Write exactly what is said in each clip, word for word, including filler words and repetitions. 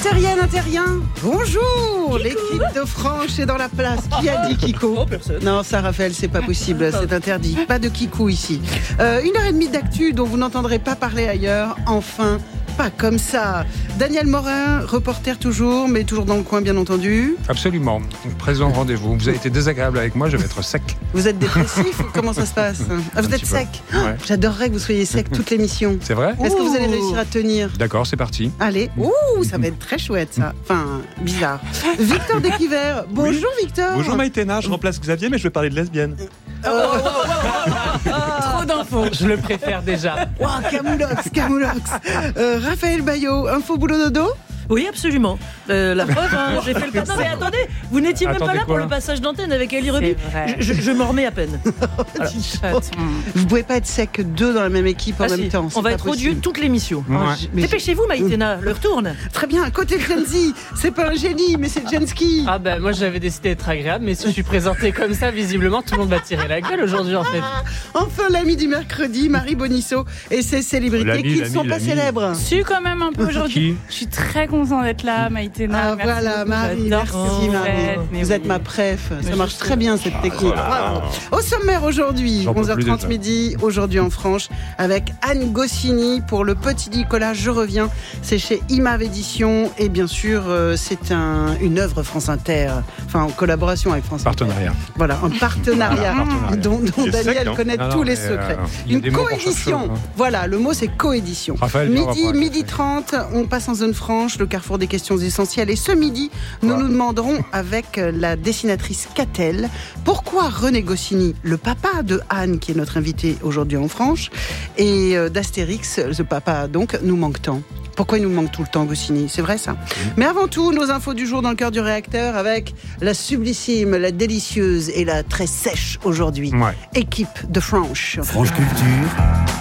Terrienne, Terrien, bonjour. Kiko. L'équipe de France est dans la place. Qui a dit Kiko? Oh, personne. Non, ça, Raphaël, c'est pas possible, c'est interdit. Pas de Kiko ici. Euh, une heure et demie d'actu dont vous n'entendrez pas parler ailleurs. Enfin, pas comme ça. Daniel Morin, reporter toujours, mais toujours dans le coin, bien entendu. Absolument. Présent rendez-vous. Vous avez été désagréable avec moi, je vais être sec. Vous êtes dépressif ou comment ça se passe? Ah, vous Un êtes sec. ouais. J'adorerais que vous soyez sec toute l'émission. C'est vrai? Est-ce que vous allez réussir à tenir? D'accord, c'est parti. Allez, ouh, ça va être très chouette ça. Enfin, bizarre. Victor Desquiver, bonjour oui. Victor. Bonjour Maïtena, je remplace Xavier, mais je vais parler de lesbienne. Oh, oh, oh, oh, oh. Trop d'infos. Je le préfère déjà. Wow, Camoulox, Camoulox. Euh, Raphaël Baillot, info boulot dodo? Oui, absolument. Euh, la preuve, hein, j'ai fait le pas. Non, mais attendez, vous n'étiez même attendez pas là quoi pour le passage d'antenne avec Ali Reby. Je, je, je m'en remets à peine. Voilà. Vous pouvez pas être sec deux dans la même équipe en ah, même si. temps. On va être odieux toute l'émission. Ouais. Oh, dépêchez-vous, Maïtena, l'heure tourne. Très bien, côté Gen Z, c'est pas un génie, mais c'est Jenski. Ah ben moi j'avais décidé d'être agréable, mais si je suis présenté comme ça, visiblement tout le monde va tirer la gueule aujourd'hui en fait. Enfin l'ami du mercredi, Marie Bonisso et ses célébrités l'ami, qui ne l'ami, sont pas l'ami. célèbres. Je suis quand même un peu aujourd'hui. Je suis très contente d'être là, Maïtena. Ah merci voilà, beaucoup, Marie, merci oh, Marie. mais Vous oui. êtes ma préf, ça Mais marche je très bien cette technique. Bravo. Au sommaire aujourd'hui, J'en peux onze heures plus trente déjà. midi, aujourd'hui en Franche, avec Anne Goscinny pour Le Petit Nicolas, je reviens. C'est chez Imav Éditions et bien sûr, euh, c'est un, une œuvre France Inter, enfin en collaboration avec France Partenariat. Inter. Voilà, un partenariat, Voilà, partenariat. dont, dont C'est Daniel sec, hein. connaît Non, tous non, les mais, secrets. euh, il y a Une des mots pour chaque coédition. chose, hein. Voilà, le mot c'est coédition. Raphaël, viens, on va Midi, pouvoir midi café. trente, on passe en zone franche, le carrefour des questions essentielles. Et ce midi, nous Quoi nous demanderons avec la dessinatrice Catel pourquoi René Goscinny, le papa de Anne, qui est notre invité aujourd'hui en Franche, et euh, d'Astérix, le papa donc, nous manque tant. Pourquoi il nous manque tout le temps, Goscinny? C'est vrai ça. Mais avant tout, nos infos du jour dans le cœur du réacteur avec la sublissime, la délicieuse et la très sèche aujourd'hui. Ouais. Équipe de Franche. France Culture,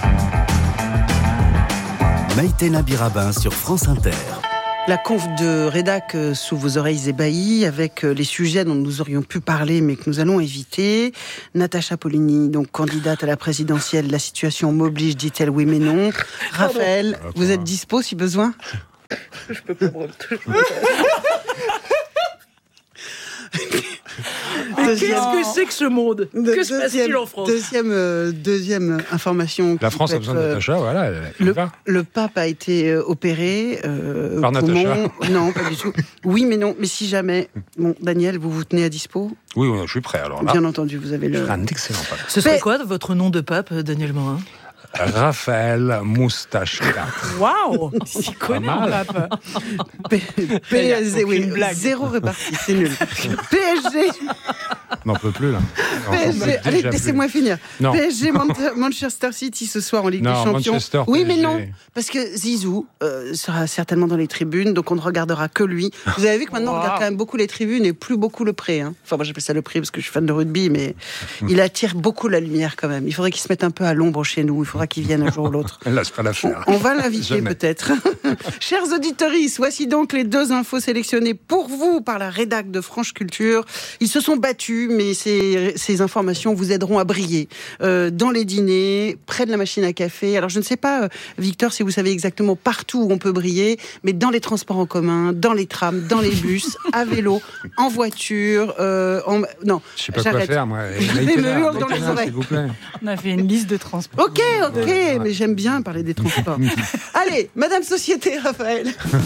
Maïtena Birabin sur France Inter. La conf de rédac euh, sous vos oreilles ébahies avec euh, les sujets dont nous aurions pu parler mais que nous allons éviter. Natacha Polony, donc candidate à la présidentielle, la situation m'oblige, dit-elle oui mais non. Raphaël, Pardon. vous êtes dispo si besoin? Je peux pas me Mais qu'est-ce que c'est que ce monde? Que se passe-t-il en France? Deuxième, euh, deuxième information. La qui France peut a besoin être, de euh, Natacha, voilà, elle, elle Le, va. le pape a été euh, opéré. Euh, Par poumon. Natacha. Non, pas du tout. Oui, mais non. Mais si jamais. Bon, Daniel, vous vous tenez à dispo? Oui, oui, je suis prêt alors là. Bien entendu, vous avez le. Un excellent pape. Ce serait Mais- quoi votre nom de pape, Daniel Morin? Raphaël Moustache quatre. Waouh, il connaît Pas mal. un pape. P- PSG, oui, aucune blague. zéro réparti, c'est nul. P S G, On n'en peut plus là. On P S n'en G, peut allez, déjà plus. laissez-moi finir. Non. P S G, Man- Manchester City ce soir en Ligue Non, des Champions. Manchester, oui, P S G. mais non, parce que Zizou euh, sera certainement dans les tribunes, donc on ne regardera que lui. Vous avez vu que maintenant on Wow. regarde quand même beaucoup les tribunes et plus beaucoup le pré. Hein. Enfin, moi j'appelle ça le pré parce que je suis fan de rugby, mais il attire beaucoup la lumière quand même. Il faudrait qu'il se mette un peu à l'ombre chez nous. Il faudra qu'il vienne un jour ou l'autre. Là, c'est pas On, l'affaire. on va l'inviter Jamais. peut-être. Chers auditeurs, voici donc les deux infos sélectionnées pour vous par la rédac de France Culture. Ils se sont battus, mais ces, ces informations vous aideront à briller euh, dans les dîners, près de la machine à café. Alors je ne sais pas, euh, Victor, si vous savez exactement partout où on peut briller, mais dans les transports en commun, dans les trams, dans les bus, à vélo, en voiture, euh, en... non, Je sais pas quoi j'arrête. faire, moi. Je Maïtena, me hurle dans les Maïtena, oreilles. s'il vous plaît. On a fait une liste de transports. Ok, ok, mais j'aime bien parler des transports. Allez, Madame Société, Raphaël.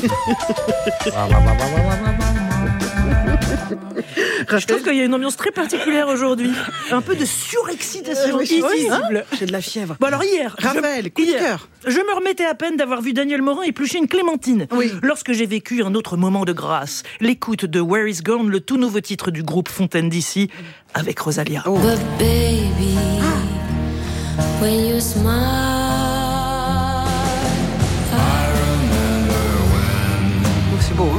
Je trouve qu'il y a une ambiance très particulière aujourd'hui. Un peu de surexcitation Euh, oui, visible. J'ai de la fièvre. Bon alors hier, Raphaël, je, coup de hier, cœur. je me remettais à peine d'avoir vu Daniel Morin éplucher une clémentine. Oui. Lorsque j'ai vécu un autre moment de grâce, l'écoute de Where Is Gone, le tout nouveau titre du groupe Fontaine D C, avec Rosalia. Oh. But baby, when you smile, Oh, c'est beau, hein.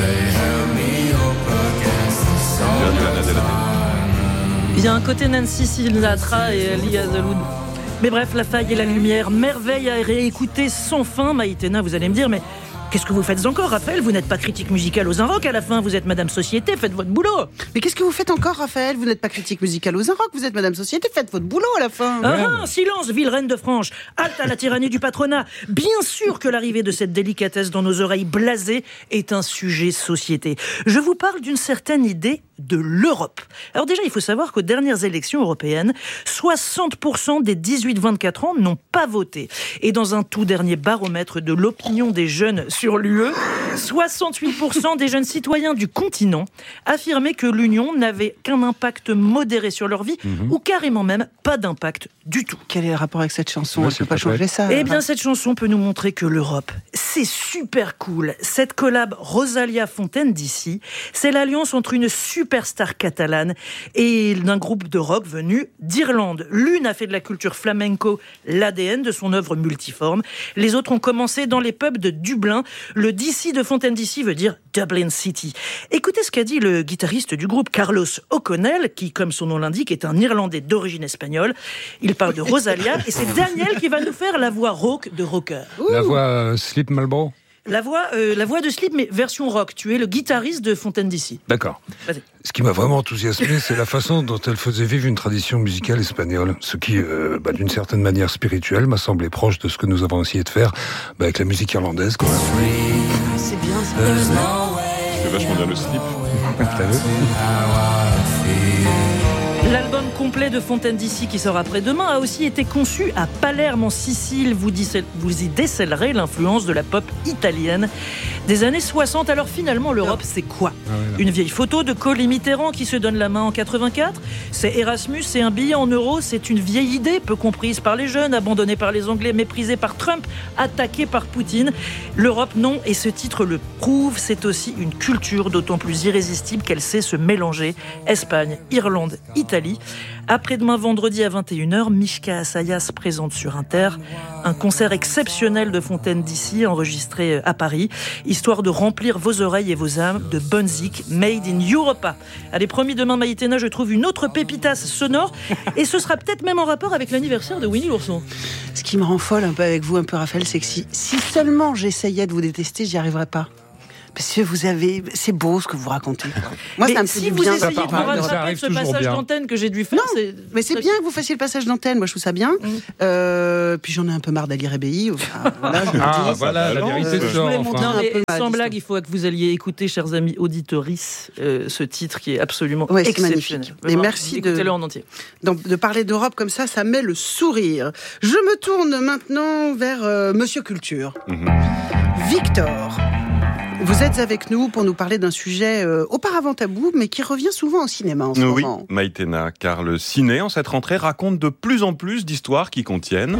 Il y a un côté Nancy Sinatra et Ali Azaloud. Mais bref, la faille et la lumière, merveille à réécouter sans fin. Maïtena, vous allez me dire, mais qu'est-ce que vous faites encore, Raphaël? Vous n'êtes pas critique musicale aux Inrocks à la fin, vous êtes Madame Société, faites votre boulot. Mais qu'est-ce que vous faites encore, Raphaël? Vous n'êtes pas critique musicale aux Inrocks, vous êtes Madame Société, faites votre boulot à la fin. Ah, ah, silence, ville reine de France. Halte à la tyrannie du patronat. Bien sûr que l'arrivée de cette délicatesse dans nos oreilles blasées est un sujet société. Je vous parle d'une certaine idée de l'Europe. Alors déjà, il faut savoir qu'aux dernières élections européennes, soixante pour cent des dix-huit vingt-quatre ans n'ont pas voté. Et dans un tout dernier baromètre de l'opinion des jeunes sur l'U E, soixante-huit pour cent des jeunes citoyens du continent affirmaient que l'Union n'avait qu'un impact modéré sur leur vie, mmh. ou carrément même pas d'impact du tout. Quel est le rapport avec cette chanson? Ouais, On ne peut pas changer ça. Eh bien, cette chanson peut nous montrer que l'Europe, c'est super cool. Cette collab Rosalia-Fontaine d'ici, c'est l'alliance entre une superstar catalane et d'un groupe de rock venu d'Irlande. L'une a fait de la culture flamenco l'A D N de son œuvre multiforme. Les autres ont commencé dans les pubs de Dublin. Le D C de Fontaine d'ici veut dire Dublin City. Écoutez ce qu'a dit le guitariste du groupe, Carlos O'Connell, qui, comme son nom l'indique, est un Irlandais d'origine espagnole. Il parle de Rosalia et c'est Daniel qui va nous faire la voix rauque de rocker. La voix euh, Slip Marlboro. La voix, euh, la voix de Slip, mais version rock. Tu es le guitariste de Fontaine d'ici. D'accord. Vas-y. Ce qui m'a vraiment enthousiasmé, c'est la façon dont elle faisait vivre une tradition musicale espagnole. Ce qui, euh, bah, d'une certaine manière spirituelle, m'a semblé proche de ce que nous avons essayé de faire bah, avec la musique irlandaise. Quand même. Ah, c'est bien ça. Euh, C'est vachement bien le slip. T'as vu ? L'album complet de Fontaine d'ici, qui sort après-demain, a aussi été conçu à Palerme, en Sicile. Vous, dicel- vous y décèlerez l'influence de la pop italienne des années soixante. Alors finalement, l'Europe, c'est quoi? Ah ouais, Une vieille photo de Kohl Mitterrand qui se donne la main en quatre-vingt-quatre? C'est Erasmus, c'est un billet en euros, c'est une vieille idée, peu comprise par les jeunes, abandonnée par les Anglais, méprisée par Trump, attaquée par Poutine. L'Europe, non, et ce titre le prouve, c'est aussi une culture d'autant plus irrésistible qu'elle sait se mélanger. Espagne, Irlande, Italie. Après-demain, vendredi à vingt et une heures, Mishka Assayas présente sur Inter un concert exceptionnel de Fontaine d'ici, enregistré à Paris, histoire de remplir vos oreilles et vos âmes de bonne zik made in Europa. Allez, promis, demain, Maïtena, je trouve une autre pépitasse sonore, et ce sera peut-être même en rapport avec l'anniversaire de Winnie l'ourson. Ce qui me rend folle un peu avec vous, un peu Raphaël, c'est que si, si seulement j'essayais de vous détester, j'y arriverais pas. Parce que vous avez, c'est beau ce que vous racontez. Moi, mais ça me si fait du vous bien. essayez de Ça vous part mal, ça rattraper arrive de ce toujours passage bien. d'antenne que j'ai dû faire, Non, c'est... Mais c'est bien que vous fassiez le passage d'antenne. Moi, je trouve ça bien. Mm. Euh, puis j'en ai un peu marre d'Ali Rebéi. Enfin, voilà, je me Ah, dis, voilà, la balance. vérité Euh, sort, je voulais enfin. Non, un mais peu ma sans distance. blague, il faut que vous alliez écouter, chers amis auditorices, euh, ce titre qui est absolument Ouais, c'est exceptionnel. magnifique. Vraiment, Et merci de- écoutez-le en entier. Donc, de parler d'Europe comme ça, ça met le sourire. Je me tourne maintenant vers euh, Monsieur Culture. Mhm. Victor, vous êtes avec nous pour nous parler d'un sujet euh, auparavant tabou, mais qui revient souvent au cinéma en ce Oui, moment. Maïtena, car le ciné, en cette rentrée, raconte de plus en plus d'histoires qui contiennent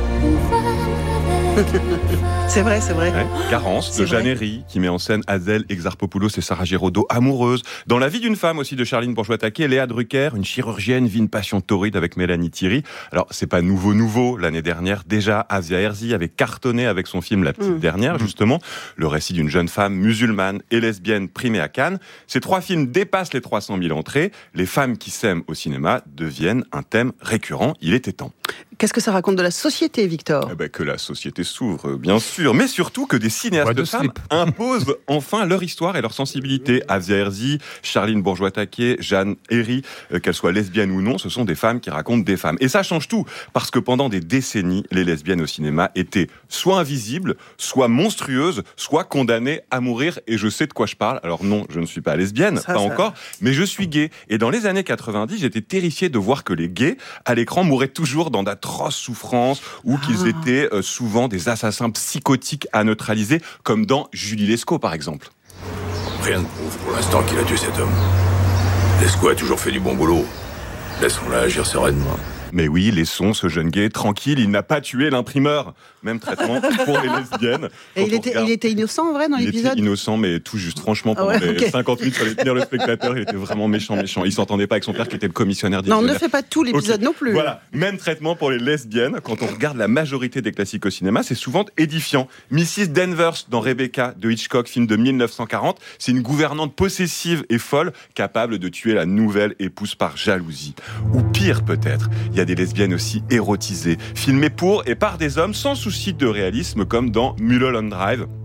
C'est vrai, c'est vrai. ouais, Carence C'est de vrai. Jeanne Herry, qui met en scène Adèle Exarchopoulos et Sarah Giraudot amoureuses. Dans La vie d'une femme aussi de Charline Bourgeois-Taquet, Léa Drucker, une chirurgienne, vit une passion torride avec Mélanie Thierry. Alors, c'est pas nouveau, nouveau. L'année dernière, déjà, Asia Herzi avait cartonné avec son film La petite Mmh. dernière, justement. Le récit d'une jeune femme musulmane et lesbienne primée à Cannes. Ces trois films dépassent les trois cent mille entrées. Les femmes qui s'aiment au cinéma deviennent un thème récurrent. Il était temps. Qu'est-ce que ça raconte de la société, Victor? Eh ben, que la société s'ouvre, bien sûr, mais surtout que des cinéastes Bois de de femmes slip. imposent enfin leur histoire et leur sensibilité. Asia Herzi, Charline Bourgeois-Taquet, Jeanne Herry, euh, qu'elles soient lesbiennes ou non, ce sont des femmes qui racontent des femmes. Et ça change tout, parce que pendant des décennies, les lesbiennes au cinéma étaient soit invisibles, soit monstrueuses, soit condamnées à mourir. Et je sais de quoi je parle. Alors non, je ne suis pas lesbienne, Ça, pas ça. encore, mais je suis gay. Et dans les années quatre-vingt-dix, j'étais terrifié de voir que les gays, à l'écran, mouraient toujours dans d'atroces souffrances, ou qu'ils Ah. étaient euh, souvent des assassins psychotiques à neutraliser, comme dans Julie Lescaut, par exemple. Rien ne prouve pour l'instant qu'il a tué cet homme. Lescaut a toujours fait du bon boulot. Laissons-la agir sereinement. Mais oui, laissons ce jeune gay tranquille, il n'a pas tué l'imprimeur. Même traitement pour les lesbiennes. Et il Quand on était, regarde- il était innocent, en vrai, dans Il l'épisode? était innocent, mais tout juste. Franchement, Ah pendant ouais, les ok. cinquante minutes, il fallait tenir le spectateur. Il était vraiment méchant, méchant. Il s'entendait pas avec son père, qui était le commissionnaire Non, divisionnaire. ne fais pas tout l'épisode Ok. non plus. Voilà, même traitement pour les lesbiennes. Quand on regarde la majorité des classiques au cinéma, c'est souvent édifiant. missus Danvers dans Rebecca de Hitchcock, film de mille neuf cent quarante, c'est une gouvernante possessive et folle, capable de tuer la nouvelle épouse par jalousie. Ou pire peut-être, il y a des lesbiennes aussi érotisées, filmées pour et par des hommes sans souci de réalisme, comme dans Mulholland Drive.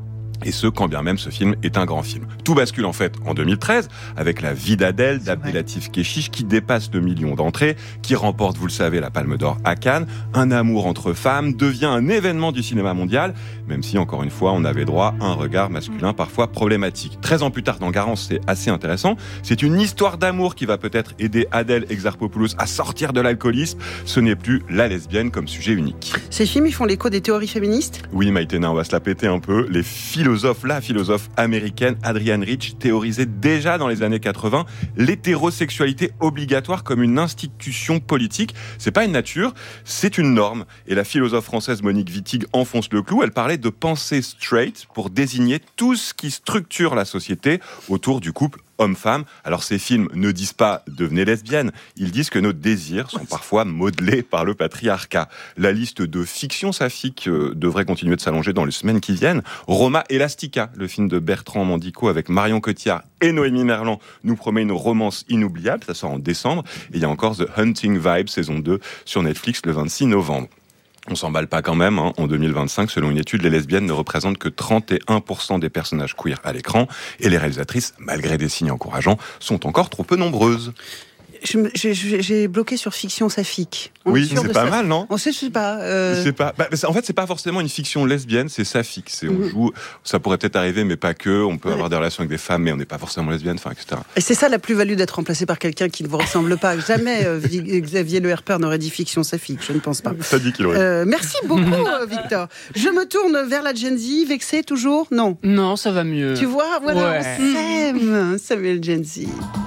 Et ce, quand bien même ce film est un grand film. Tout bascule en fait en deux mille treize avec La vie d'Adèle d'Abdelatif Kechiche qui dépasse le million d'entrées, qui remporte, vous le savez, la Palme d'Or à Cannes. Un amour entre femmes devient un événement du cinéma mondial, même si, encore une fois, on avait droit à un regard masculin parfois problématique. treize ans plus tard, dans Garance, c'est assez intéressant. C'est une histoire d'amour qui va peut-être aider Adèle Exarchopoulos à sortir de l'alcoolisme. Ce n'est plus la lesbienne comme sujet unique. Ces films, ils font l'écho des théories féministes ? Oui, Maïtena, on va se la péter un peu. Les philosophes La philosophe américaine Adrienne Rich théorisait déjà dans les années quatre-vingts l'hétérosexualité obligatoire comme une institution politique. C'est pas une nature, c'est une norme. Et la philosophe française Monique Wittig enfonce le clou. Elle parlait de pensée straight pour désigner tout ce qui structure la société autour du couple homme-femme. Alors ces films ne disent pas « devenez lesbienne », ils disent que nos désirs sont parfois modelés par le patriarcat. La liste de fictions saphiques euh, devrait continuer de s'allonger dans les semaines qui viennent. Roma Elastica, le film de Bertrand Mandico avec Marion Cotillard et Noémie Merlan, nous promet une romance inoubliable, ça sort en décembre. Et il y a encore The Hunting Vibe, saison deux, sur Netflix le vingt-six novembre. On s'emballe pas quand même, hein. En deux mille vingt-cinq, selon une étude, les lesbiennes ne représentent que trente et un pour cent des personnages queer à l'écran, et les réalisatrices, malgré des signes encourageants, sont encore trop peu nombreuses. Je me- J'ai j'ai bloqué sur fiction saphique. On est Oui, sûr c'est de pas ça mal, non? On sait, je sais pas. euh, C'est pas, bah, c'est- en fait, c'est pas forcément une fiction lesbienne, c'est saphique. C'est, on Mhm. joue, ça pourrait peut-être arriver, mais pas que. On peut Ouais. avoir des relations avec des femmes, mais on n'est pas forcément lesbienne, enfin, et cetera. Et c'est ça la plus-value d'être remplacé par quelqu'un qui ne vous ressemble pas. Jamais euh, Vi- Xavier Le Herper n'aurait dit fiction saphique, je ne pense pas. Ça dit qu'il aurait. Euh, merci beaucoup, euh, Victor. Je me tourne vers la Gen Z, vexé toujours? Non. Non, ça va mieux. Tu vois, voilà, Ouais. on s'aime, Samuel Gen Z.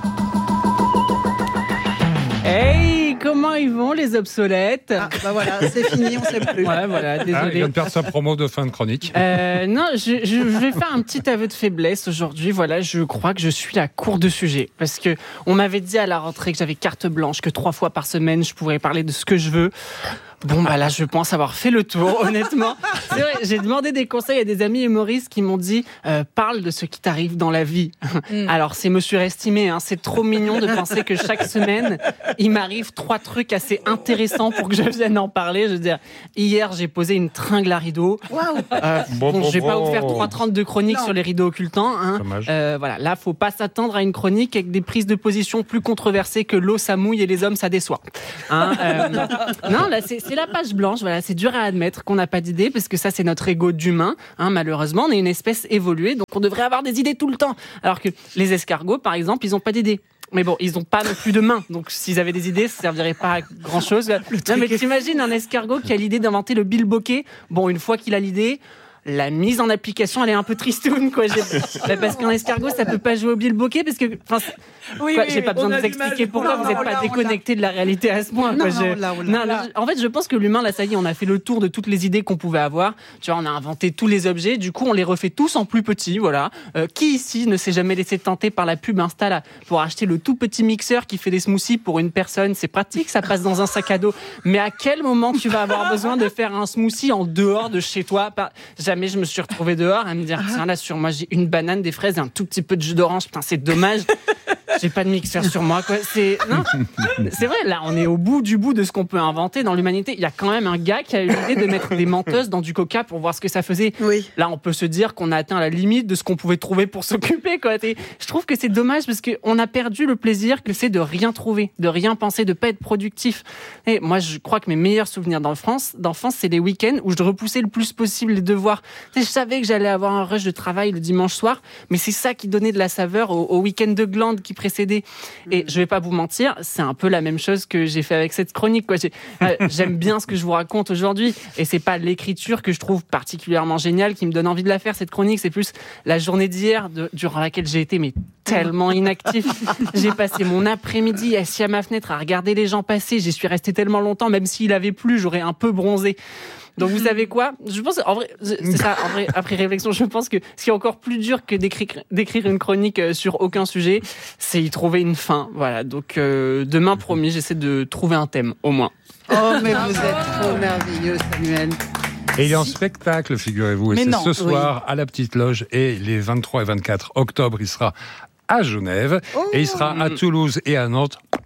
Hey, comment ils vont les obsolètes? Ah, bah voilà, c'est fini, on ne sait plus. Ouais, voilà, Ah, il désolé. vient de perdre sa promo de fin de chronique. Euh, non, je, je, je vais faire un petit aveu de faiblesse aujourd'hui. Voilà, je crois que je suis à court de sujets. Parce que on m'avait dit à la rentrée que j'avais carte blanche, que trois fois par semaine, je pourrais parler de ce que je veux. Bon, bah là, je pense avoir fait le tour, honnêtement. C'est vrai, j'ai demandé des conseils à des amis humoristes qui m'ont dit euh, parle de ce qui t'arrive dans la vie. Mm. Alors, c'est me surestimé, hein. C'est trop mignon de penser que chaque semaine, il m'arrive trois trucs assez intéressants pour que je vienne en parler. Je veux dire, hier, j'ai posé une tringle à rideaux. Waouh. Euh, Bon, bon, bon, je vais pas bon. vous faire trois trente de chroniques Non. sur les rideaux occultants. Hein. Dommage. Euh, voilà, là, faut pas s'attendre à une chronique avec des prises de position plus controversées que l'eau ça mouille et les hommes ça déçoit. Hein, euh, non, là, c'est c'est la page blanche. Voilà, c'est dur à admettre qu'on n'a pas d'idées parce que ça, c'est notre ego d'humain. Hein, malheureusement, on est une espèce évoluée, donc on devrait avoir des idées tout le temps. Alors que les escargots, par exemple, ils ont pas d'idées. Mais bon, ils ont pas non plus de mains, donc s'ils avaient des idées, ça servirait pas à grand chose. Non, mais t'imagines un escargot qui a l'idée d'inventer le bilboquet. Bon, une fois qu'il a l'idée, la mise en application, elle est un peu tristoune, quoi. J'ai- Bah, parce qu'un escargot, ça peut pas jouer au bilboquet, parce que, enfin, c'est- Oui, quoi, oui, j'ai pas oui, besoin on de a vous du mal. expliquer pourquoi Non, vous n'êtes on pas l'a, on l'a. déconnecté de la réalité à ce point. Non, quoi. non, Je- on l'a, on l'a, Non, on l'a. là, en fait, je pense que l'humain, là, ça y est, on a fait le tour de toutes les idées qu'on pouvait avoir. Tu vois, on a inventé tous les objets. Du coup, on les refait tous en plus petits, voilà. Euh, qui ici ne s'est jamais laissé tenter par la pub Insta là, pour acheter le tout petit mixeur qui fait des smoothies pour une personne? C'est pratique, ça passe dans un sac à dos. Mais à quel moment tu vas avoir besoin de faire un smoothie en dehors de chez toi? Pas- Jamais je me suis retrouvée dehors à me dire, tiens, là, sur moi, j'ai une banane, des fraises et un tout petit peu de jus d'orange. Putain, c'est dommage. J'ai pas de mixeur sur moi, quoi. C'est, non. C'est vrai, là, on est au bout du bout de ce qu'on peut inventer dans l'humanité. Il y a quand même un gars qui a eu l'idée de mettre des menteuses dans du coca pour voir ce que ça faisait. Oui. Là, on peut se dire qu'on a atteint la limite de ce qu'on pouvait trouver pour s'occuper, quoi. Et je trouve que c'est dommage parce qu'on a perdu le plaisir que c'est de rien trouver, de rien penser, de pas être productif. Et moi, je crois que mes meilleurs souvenirs d'enfance, d'enfance, c'est les week-ends où je repoussais le plus possible les devoirs. Tu sais, je savais que j'allais avoir un rush de travail le dimanche soir, mais c'est ça qui donnait de la saveur au, au week-end de glande qui précédait. Et je vais pas vous mentir, c'est un peu la même chose que j'ai fait avec cette chronique, quoi. J'ai- euh, J'aime bien ce que je vous raconte aujourd'hui, et c'est pas l'écriture que je trouve particulièrement géniale qui me donne envie de la faire, cette chronique, c'est plus la journée d'hier de, durant laquelle j'ai été mais tellement inactif. J'ai passé mon après-midi assis à ma fenêtre à regarder les gens passer, j'y suis resté tellement longtemps, même s'il avait plu, j'aurais un peu bronzé. Donc vous savez quoi? Je pense, en vrai, c'est ça, en vrai, après réflexion, je pense que ce qui est encore plus dur que d'écrire, d'écrire une chronique euh, sur aucun sujet, c'est y trouver une fin. Voilà, donc euh, demain, promis, j'essaie de trouver un thème, au moins. Oh, mais vous êtes trop merveilleux, Samuel. Et il est en spectacle, figurez-vous. Et Mais c'est non. ce soir à la Petite Loge. Et les vingt-trois et vingt-quatre octobre, il sera à Genève. Oh. Et il sera à Toulouse et à Nantes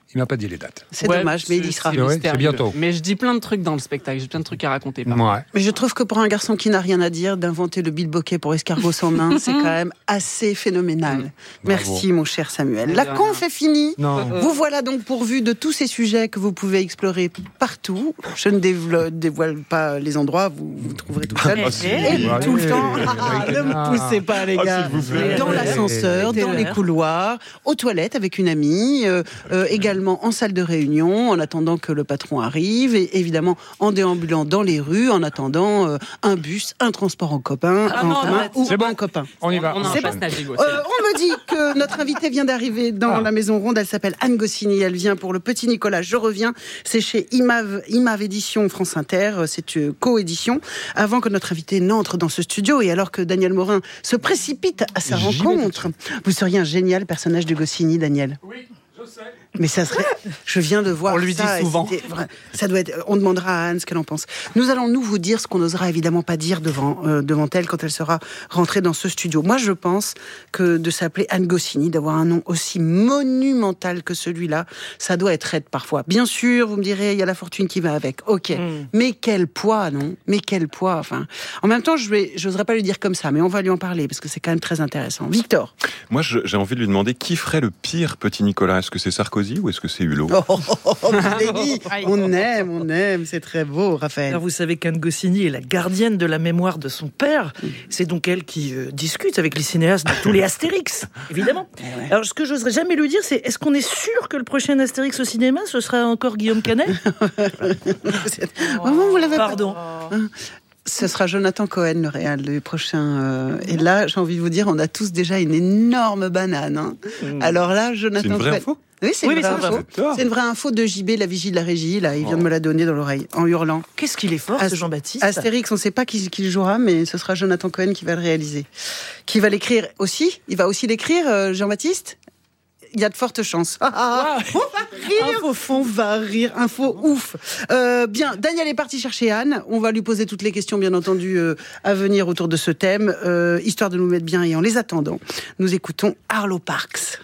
Il m'a pas dit les dates. C'est Ouais, dommage, mais il y c'est- sera. c'est Ouais, mystérieux. c'est bientôt. Mais je dis plein de trucs dans le spectacle, j'ai plein de trucs à raconter. par contre. Ouais. Mais je trouve que pour un garçon qui n'a rien à dire, d'inventer le bilboquet pour escargot sans main, c'est quand même assez phénoménal. Merci, mon cher Samuel. La De rien. conf est finie. Non. Vous voilà donc pourvu de tous ces sujets que vous pouvez explorer partout. Je ne dévelo- dévoile pas les endroits, vous, vous trouverez tout seul. Ah, si. Et Allez. tout le temps, ah, Allez. ne me poussez pas les Ah, gars. s'il vous plaît. Dans l'ascenseur, Allez. dans les couloirs, aux toilettes avec une amie, euh, euh, également en salle de réunion, en attendant que le patron arrive, et évidemment en déambulant dans les rues, en attendant euh, un bus, un transport en copain, Ah en non, commun arrête. ou C'est bon. un copain. On y va. On a un enchaîne. personnage d'ego. Euh, on me dit que notre invitée vient d'arriver dans Ah. la Maison Ronde. Elle s'appelle Anne Goscinny. Elle vient pour le Petit Nicolas. Je reviens. C'est chez Imav, Imav Édition France Inter. C'est une coédition. Avant que notre invitée n'entre dans ce studio et alors que Daniel Morin se précipite à sa J'y vais rencontre, vous seriez un génial personnage de Goscinny, Daniel. Oui, je sais. Mais ça serait. Je viens de voir On lui ça dit et souvent. c'était vrai. Ça doit être. On demandera à Anne ce qu'elle en pense. Nous allons nous vous dire ce qu'on n'osera évidemment pas dire devant euh, devant elle quand elle sera rentrée dans ce studio. Moi, je pense que de s'appeler Anne Goscinny, d'avoir un nom aussi monumental que celui-là, ça doit être raide parfois. Bien sûr, vous me direz, il y a la fortune qui va avec. Ok, Mm. mais quel poids, non? Mais quel poids. Enfin, en même temps, je vais, j'oserais pas lui dire comme ça, mais on va lui en parler parce que c'est quand même très intéressant. Victor. Moi, je- j'ai envie de lui demander qui ferait le pire Petit Nicolas. Est-ce que c'est Sarkozy ou est-ce que c'est Hulot? Oh, oh, oh, oh, je l'ai dit. On aime, on aime, c'est très beau, Raphaël. Alors vous savez qu'Anne Goscinny est la gardienne de la mémoire de son père. C'est donc elle qui euh, discute avec les cinéastes de tous les Astérix, évidemment. Alors ce que j'oserais jamais lui dire, c'est est-ce qu'on est sûr que le prochain Astérix au cinéma, ce sera encore Guillaume Canet? Maman, vous l'avez pas- Pardon. Ce sera Jonathan Cohen, le réal, le prochain. euh, Et là, j'ai envie de vous dire, on a tous déjà une énorme banane. hein. Alors là, Jonathan C'est une vraie Cohen. info? Oui, c'est Oui, une mais vraie c'est une info. vraie info. C'est une vraie info de J B, la vigie de la régie. Là, il vient de me la donner dans l'oreille, en hurlant. Qu'est-ce qu'il est fort, Ast- ce Jean-Baptiste. Astérix, on ne sait pas qui, qui le jouera, mais ce sera Jonathan Cohen qui va le réaliser. Qui va l'écrire aussi. Il va aussi l'écrire, euh, Jean-Baptiste. Il y a de fortes chances. Ah, ah, ah. On va rire. Info, on va rire. Info ouf. Euh, bien, Daniel est parti chercher Anne. On va lui poser toutes les questions, bien entendu, euh, à venir autour de ce thème, euh, histoire de nous mettre bien. Et en les attendant, nous écoutons Arlo Parks.